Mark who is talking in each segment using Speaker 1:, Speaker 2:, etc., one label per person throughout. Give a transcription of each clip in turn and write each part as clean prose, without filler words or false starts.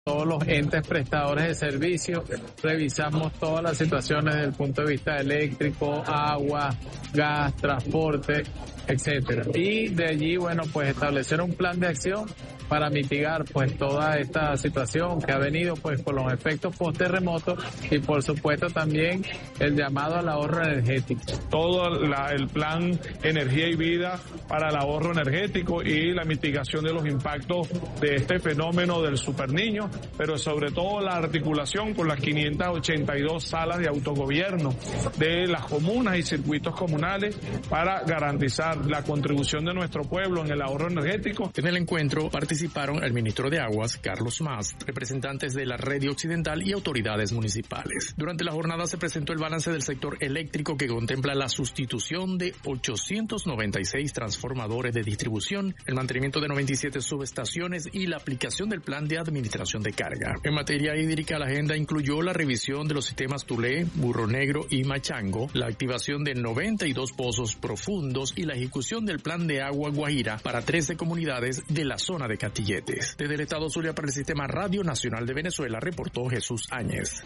Speaker 1: Todos los entes prestadores de servicios, revisamos todas las situaciones desde el punto de vista eléctrico, agua, gas, transporte, etcétera. Y de allí, bueno, pues establecer un plan de acción para mitigar pues toda esta situación que ha venido pues con los efectos post-terremotos y por supuesto también el llamado al ahorro energético.
Speaker 2: Todo el plan Energía y Vida para el ahorro energético y la mitigación de los impactos de este fenómeno del superniño, pero sobre todo la articulación con las 582 salas de autogobierno de las comunas y circuitos comunales para garantizar la contribución de nuestro pueblo en el ahorro energético.
Speaker 3: En el encuentro participaron el ministro de Aguas, Carlos Mast, representantes de la Red Occidental y autoridades municipales. Durante la jornada se presentó el balance del sector eléctrico que contempla la sustitución de 896 transformadores de distribución, el mantenimiento de 97 subestaciones y la aplicación del plan de administración de carga. En materia hídrica, la agenda incluyó la revisión de los sistemas Tulé, Burro Negro y Machango, la activación de 92 pozos profundos y la ejecución del plan de agua Guajira para 13 comunidades de la zona de Catilletes. Desde el estado Zulia para el Sistema Radio Nacional de Venezuela, reportó Jesús Áñez.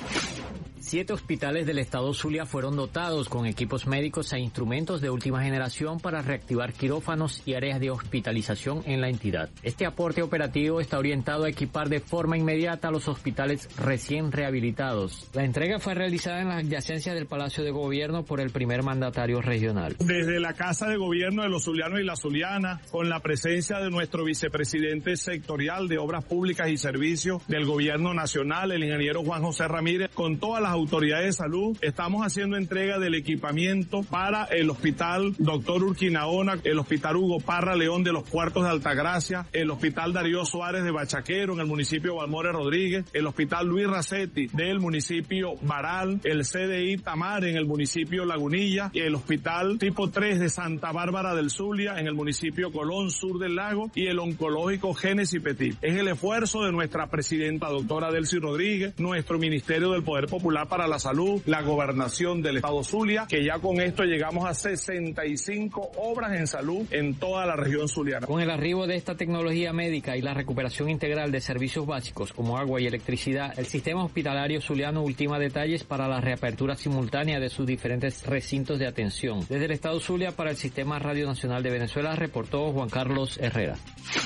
Speaker 4: 7 hospitales del estado Zulia fueron dotados con equipos médicos e instrumentos de última generación para reactivar quirófanos y áreas de hospitalización en la entidad. Este aporte operativo está orientado a equipar de forma inmediata a los hospitales recién rehabilitados. La entrega fue realizada en la adyacencia del Palacio de Gobierno por el primer mandatario regional.
Speaker 2: Desde la Casa de Gobierno de los Zulianos y la Zuliana, con la presencia de nuestro vicepresidente sectorial de Obras Públicas y Servicios del Gobierno Nacional, el ingeniero Juan José Ramírez, con todas las autoridades de salud, estamos haciendo entrega del equipamiento para el Hospital Dr. Urquinaona, el Hospital Hugo Parra León de los Cuartos de Altagracia, el Hospital Darío Suárez de Bachaquero en el municipio de Balmore Rodríguez, el Hospital Luis Racetti del municipio Baral, el CDI Tamar en el municipio Lagunilla y el Hospital Tipo 3 de Santa Bárbara del Zulia en el municipio Colón Sur del Lago y el Oncológico Génesis Petit. Es el esfuerzo de nuestra presidenta doctora Delcy Rodríguez, nuestro Ministerio del Poder Popular para la Salud, la Gobernación del Estado Zulia, que ya con esto llegamos a 65 obras en salud en toda la región zuliana.
Speaker 4: Con el arribo de esta tecnología médica y la recuperación integral de servicios básicos como agua y electricidad, el sistema hospitalario zuliano ultima detalles para la reapertura simultánea de sus diferentes recintos de atención. Desde el Estado Zulia para el Sistema Radio Nacional de Venezuela, reportó Juan Carlos Herrera.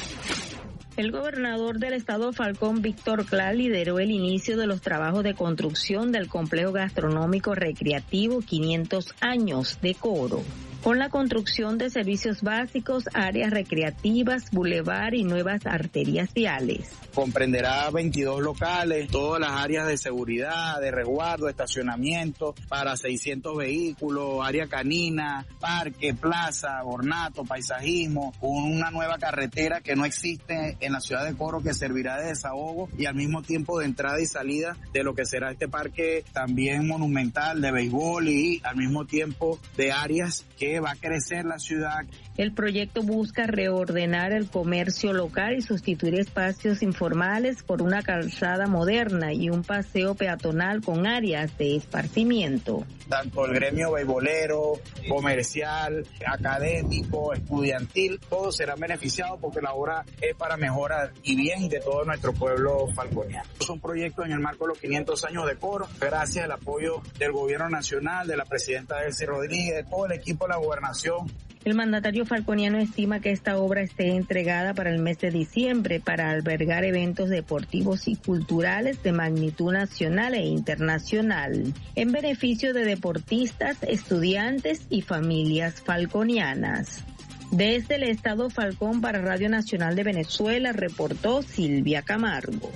Speaker 5: El gobernador del estado Falcón, Víctor Clark, lideró el inicio de los trabajos de construcción del complejo gastronómico recreativo 500 años de Coro, con la construcción de servicios básicos, áreas recreativas, bulevar y nuevas arterias viales.
Speaker 6: Comprenderá 22 locales, todas las áreas de seguridad, de resguardo, estacionamiento para 600 vehículos, área canina, parque, plaza, ornato, paisajismo, una nueva carretera que no existe en la ciudad de Coro que servirá de desahogo y al mismo tiempo de entrada y salida de lo que será este parque también monumental de béisbol y al mismo tiempo de áreas que va a crecer la ciudad.
Speaker 5: El proyecto busca reordenar el comercio local y sustituir espacios informales por una calzada moderna y un paseo peatonal con áreas de esparcimiento.
Speaker 6: Tanto el gremio beisbolero, comercial, académico, estudiantil, todos serán beneficiados porque la obra es para mejora y bien de todo nuestro pueblo falconiano. Es un proyecto en el marco de los 500 años de Coro, gracias al apoyo del gobierno nacional, de la presidenta Delcy Rodríguez, de todo el equipo de la gobernación.
Speaker 5: El mandatario falconiano estima que esta obra esté entregada para el mes de diciembre para albergar eventos deportivos y culturales de magnitud nacional e internacional, en beneficio de deportistas, estudiantes y familias falconianas. Desde el estado Falcón para Radio Nacional de Venezuela, reportó Silvia Camargo.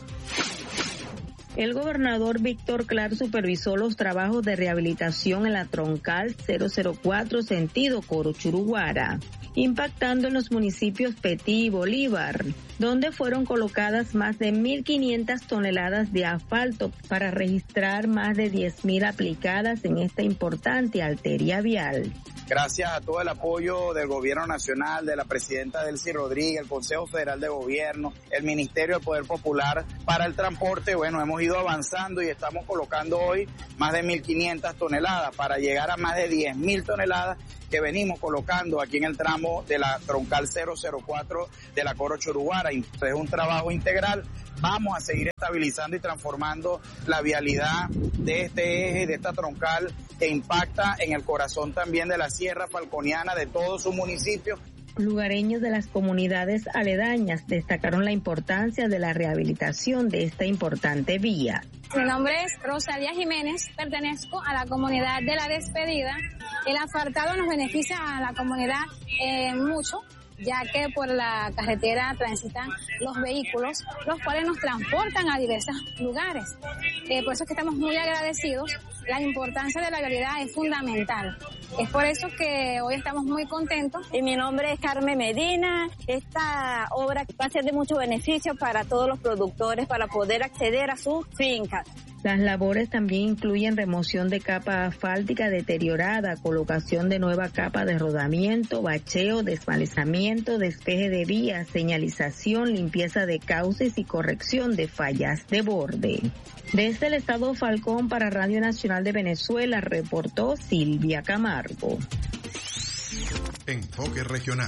Speaker 5: El gobernador Víctor Clark supervisó los trabajos de rehabilitación en la troncal 004 sentido Coro Churuguara, impactando en los municipios Petí y Bolívar, donde fueron colocadas más de 1.500 toneladas de asfalto para registrar más de 10.000 aplicadas en esta importante arteria vial.
Speaker 6: Gracias a todo el apoyo del Gobierno Nacional, de la Presidenta Delcy Rodríguez, el Consejo Federal de Gobierno, el Ministerio del Poder Popular para el Transporte, bueno, hemos ido avanzando y estamos colocando hoy más de 1.500 toneladas para llegar a más de 10.000 toneladas que venimos colocando aquí en el tramo de la troncal 004 de la Coro Churuguara. Es un trabajo integral Vamos a seguir estabilizando y transformando la vialidad de este eje, de esta troncal que impacta en el corazón también de la Sierra Falconiana, de todo su municipio.
Speaker 5: Lugareños de las comunidades aledañas destacaron la importancia de la rehabilitación de esta importante vía.
Speaker 7: Mi nombre es Rosalía Jiménez, pertenezco a la comunidad de La Despedida. El asfaltado nos beneficia a la comunidad mucho, ya que por la carretera transitan los vehículos, los cuales nos transportan a diversos lugares. Por eso es que estamos muy agradecidos. La importancia de la vialidad es fundamental. Es por eso que hoy estamos muy contentos.
Speaker 8: Y mi nombre es Carmen Medina. Esta obra va a ser de mucho beneficio para todos los productores para poder acceder a sus fincas.
Speaker 5: Las labores también incluyen remoción de capa asfáltica deteriorada, colocación de nueva capa de rodamiento, bacheo, desmalezamiento, despeje de vías, señalización, limpieza de cauces y corrección de fallas de borde. Desde el estado Falcón para Radio Nacional de Venezuela reportó Silvia Camargo.
Speaker 9: Enfoque regional.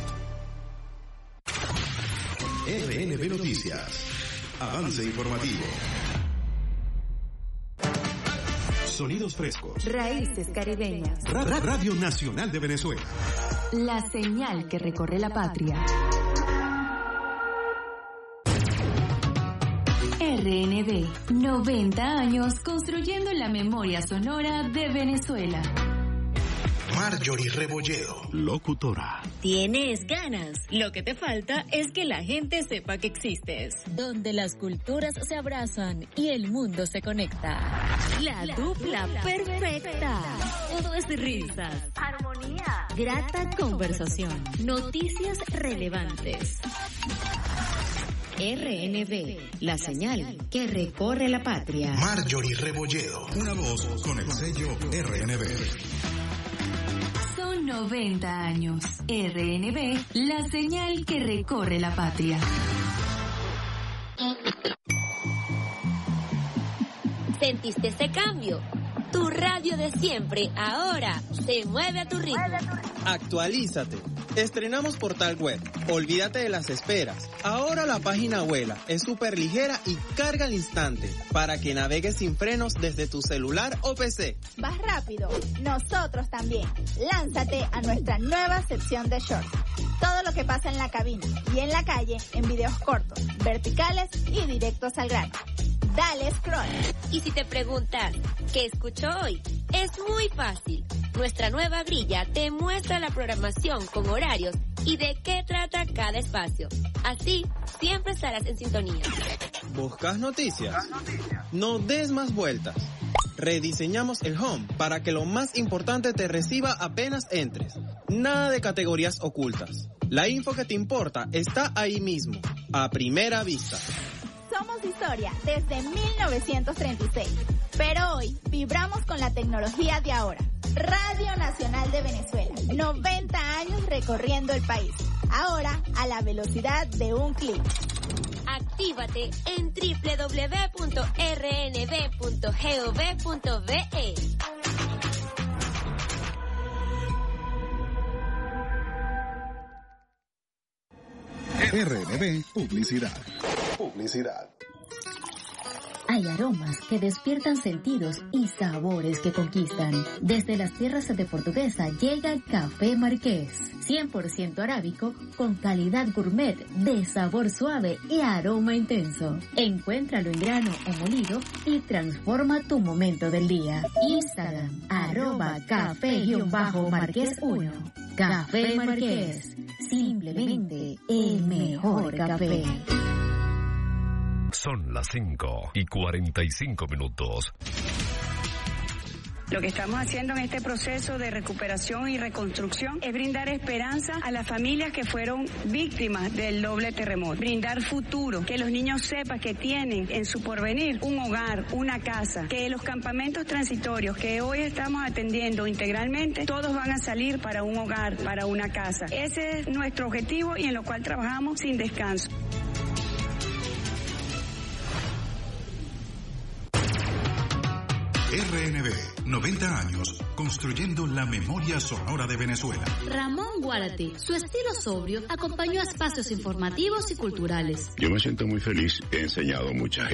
Speaker 9: RNB Noticias. Avance informativo. Sonidos frescos.
Speaker 10: Raíces caribeñas.
Speaker 9: Radio Nacional de Venezuela.
Speaker 10: La señal que recorre la patria. RNB, 90 años construyendo la memoria sonora de Venezuela.
Speaker 9: Marjorie Rebolledo, locutora.
Speaker 11: ¿Tienes ganas? Lo que te falta es que la gente sepa que existes. Donde las culturas se abrazan y el mundo se conecta. La dupla perfecta. Todo es risas, armonía, grata conversación, noticias relevantes. RNB, la señal que recorre la patria.
Speaker 9: Marjorie Rebolledo, una voz con el sello RNB.
Speaker 10: Son 90 años. RNB, la señal que recorre la patria.
Speaker 11: ¿Sentiste ese cambio? Tu radio de siempre ahora se mueve a tu ritmo.
Speaker 12: Actualízate. Estrenamos portal web. Olvídate de las esperas. Ahora la página vuela, es súper ligera y carga al instante para que navegues sin frenos desde tu celular o PC.
Speaker 13: Vas rápido. Nosotros también. Lánzate a nuestra nueva sección de shorts. Todo lo que pasa en la cabina y en la calle en videos cortos, verticales y directos al grano. Dale scroll.
Speaker 11: Y si te preguntas, ¿qué escucho hoy? Es muy fácil. Nuestra nueva grilla te muestra la programación con horarios y de qué trata cada espacio. Así, siempre estarás en sintonía.
Speaker 12: ¿Buscas noticias? No des más vueltas. Rediseñamos el home para que lo más importante te reciba apenas entres. Nada de categorías ocultas. La info que te importa está ahí mismo, a primera vista.
Speaker 13: Somos historia desde 1936, pero hoy vibramos con la tecnología de ahora. Radio Nacional de Venezuela, 90 años recorriendo el país, ahora a la velocidad de un clic.
Speaker 11: Actívate en www.rnb.gov.be.
Speaker 9: RNB Publicidad.
Speaker 11: Hay aromas que despiertan sentidos y sabores que conquistan. Desde las tierras de Portuguesa llega Café Marqués, 100% arábico con calidad gourmet de sabor suave y aroma intenso. Encuéntralo en grano o molido y transforma tu momento del día. Instagram, @café_marqués1. Café Marqués, simplemente el mejor café.
Speaker 14: Son las 5:45.
Speaker 15: Lo que estamos haciendo en este proceso de recuperación y reconstrucción es brindar esperanza a las familias que fueron víctimas del doble terremoto. Brindar futuro, que los niños sepan que tienen en su porvenir un hogar, una casa, que los campamentos transitorios que hoy estamos atendiendo integralmente, todos van a salir para un hogar, para una casa. Ese es nuestro objetivo y en lo cual trabajamos sin descanso.
Speaker 9: RNB, 90 años construyendo la memoria sonora de Venezuela.
Speaker 14: Ramón Guárate, su estilo sobrio acompañó a espacios informativos y culturales.
Speaker 16: Yo me siento muy feliz, he enseñado a mucha gente.